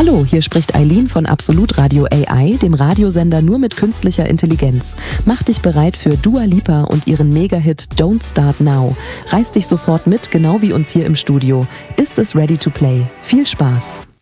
Hallo, hier spricht Eileen von Absolut Radio AI, dem Radiosender nur mit künstlicher Intelligenz. Mach dich bereit für Dua Lipa und ihren Mega-Hit Don't Start Now. Reiß dich sofort mit, genau wie uns hier im Studio. Ist es ready to play? Viel Spaß!